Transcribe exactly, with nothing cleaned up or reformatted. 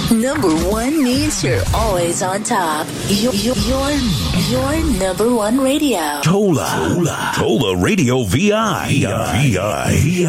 Number one means you're always on top. You're, you're, you're number one radio. Tola. Tola. Tola Radio V I. V I.